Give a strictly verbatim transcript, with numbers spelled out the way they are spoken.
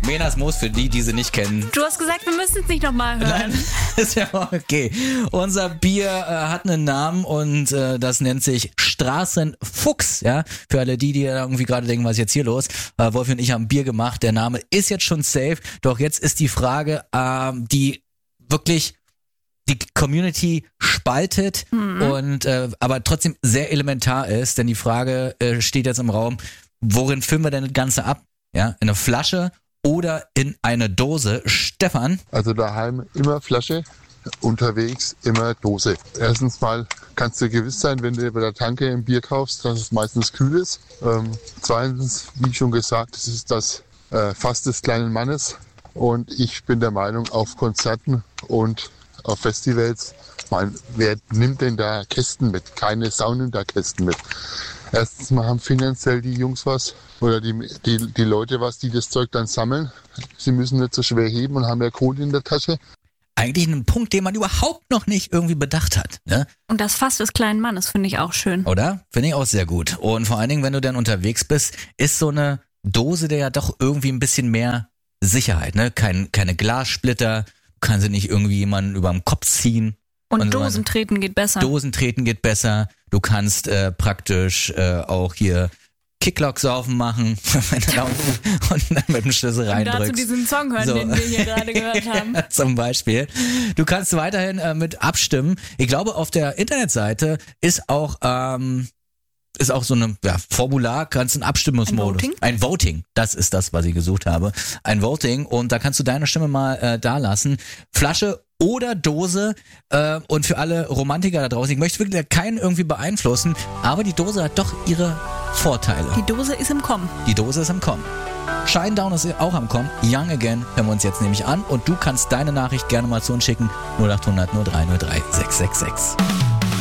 Menas Moos für die, die sie nicht kennen. Du hast gesagt, wir müssen es nicht nochmal hören. Nein, ist ja okay. Unser Bier äh, hat einen Namen und äh, das nennt sich Straßenfuchs. Ja, für alle die, die irgendwie gerade denken, was ist jetzt hier los? Äh, Wolfi und ich haben Bier gemacht. Der Name ist jetzt schon safe. Doch jetzt ist die Frage, äh, die wirklich die Community spaltet mhm. und äh, aber trotzdem sehr elementar ist, denn die Frage äh, steht jetzt im Raum: Worin füllen wir denn das Ganze ab? Ja, in eine Flasche oder in eine Dose? Stefan? Also daheim immer Flasche, unterwegs immer Dose. Erstens mal kannst du gewiss sein, wenn du bei der Tanke ein Bier kaufst, dass es meistens kühl ist. Ähm, zweitens, wie schon gesagt, es ist das äh, Fass des kleinen Mannes. Und ich bin der Meinung, auf Konzerten und auf Festivals, mein, wer nimmt denn da Kästen mit? Keine Sau nimmt da Kästen mit. Erstens mal haben finanziell die Jungs was oder die, die, die Leute was, die das Zeug dann sammeln. Sie müssen nicht so schwer heben und haben ja Kohle in der Tasche. Eigentlich ein Punkt, den man überhaupt noch nicht irgendwie bedacht hat. Ne? Und das Fass des kleinen Mannes finde ich auch schön. Oder? Finde ich auch sehr gut. Und vor allen Dingen, wenn du dann unterwegs bist, ist so eine Dose der ja doch irgendwie ein bisschen mehr Sicherheit. Ne? Kein, keine Glassplitter, kann sie nicht irgendwie jemanden über den Kopf ziehen. Und, und Dosen treten geht besser. Dosen treten geht besser. Du kannst äh, praktisch äh, auch hier Kicklock-Saufen machen wenn du da und dann mit dem Schlüssel reindrückst. Und dazu diesen Song hören, so. Den wir hier gerade gehört haben. Zum Beispiel. Du kannst weiterhin äh, mit abstimmen. Ich glaube, auf der Internetseite ist auch ähm, ist auch so eine ja, Formular, kannst einen Abstimmungsmodus. Ein Voting? Ein Voting, das ist das, was ich gesucht habe. Ein Voting und da kannst du deine Stimme mal äh, da lassen. Flasche oder Dose äh, und für alle Romantiker da draußen, ich möchte wirklich keinen irgendwie beeinflussen, aber die Dose hat doch ihre Vorteile. Die Dose ist im Kommen. Die Dose ist im Kommen. Shinedown ist auch am Kommen. Young Again hören wir uns jetzt nämlich an und du kannst deine Nachricht gerne mal zu uns schicken. null acht hundert null drei null drei sechs sechs sechs.